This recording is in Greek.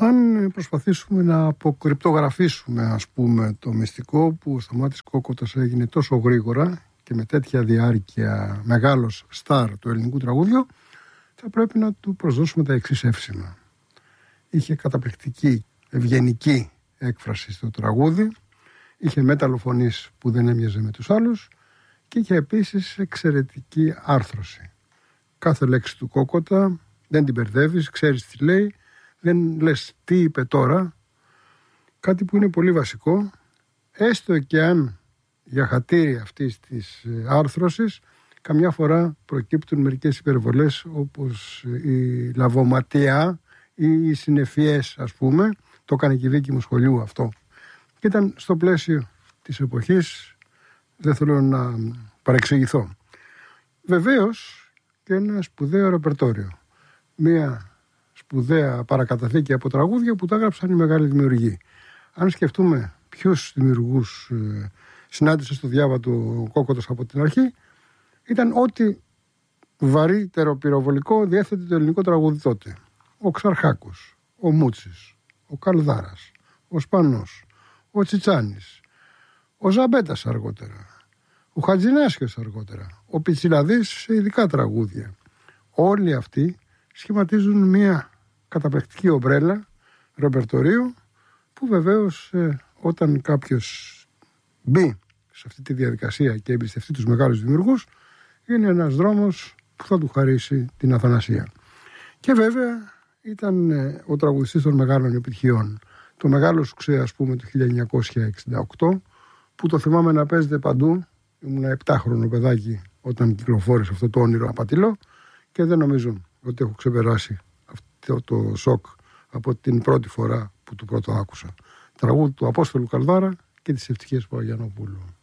Αν προσπαθήσουμε να αποκρυπτογραφήσουμε, ας πούμε, το μυστικό που ο Σταμάτης Κόκοτας έγινε τόσο γρήγορα και με τέτοια διάρκεια μεγάλος στάρ του ελληνικού τραγούδιου, θα πρέπει να του προσδώσουμε τα εξής εύσημα. Είχε καταπληκτική, ευγενική έκφραση στο τραγούδι, είχε μέταλλο φωνής που δεν έμοιαζε με τους άλλους και είχε επίσης εξαιρετική άρθρωση. Κάθε λέξη του Κόκοτα δεν την μπερδεύεις, ξέρεις τι λέει, δεν λες τι είπε τώρα, κάτι που είναι πολύ βασικό, έστω και αν για χατήρι αυτής της άρθρωσης καμιά φορά προκύπτουν μερικές υπερβολές όπως η λαβωματία ή οι συνεφιές, ας πούμε. Το έκανε και η δίκη μου σχολείου αυτό και ήταν στο πλαίσιο της εποχής, δεν θέλω να παρεξηγηθώ. Βεβαίως και ένα σπουδαίο ρεπερτόριο, μια σπουδαία παρακαταθήκη από τραγούδια που τα έγραψαν οι μεγάλοι δημιουργοί. Αν σκεφτούμε ποιους δημιουργούς συνάντησε στο διάβα του Κόκοτας από την αρχή, ήταν ό,τι βαρύτερο πυροβολικό διέθετε το ελληνικό τραγούδι τότε. Ο Ξαρχάκος, ο Μούτσης, ο Καλδάρας, ο Σπανός, ο Τσιτσάνης, ο Ζαμπέτας αργότερα, ο Χατζηνάσιος αργότερα, ο Πιτσιλαδής σε ειδικά τραγούδια. Όλοι αυτοί σχηματίζουν μια καταπληκτική ομπρέλα ρεπερτορίου που βεβαίως όταν κάποιος μπει σε αυτή τη διαδικασία και εμπιστευτεί τους μεγάλους δημιουργούς, είναι ένας δρόμος που θα του χαρίσει την αθανασία. Και βέβαια ήταν ο τραγουδιστής των μεγάλων επιτυχιών. Το μεγάλο σουξέ, ας πούμε, του 1968, που το θυμάμαι να παίζεται παντού. Ήμουν 7χρονο παιδάκι όταν κυκλοφόρησε αυτό το όνειρο απατηλό και δεν νομίζω ότι έχω ξεπεράσει αυτό το σοκ από την πρώτη φορά που το πρώτο άκουσα. Τραγούδι του Απόστολου Καλδάρα και της Ευτυχίας Παπαγιαννοπούλου.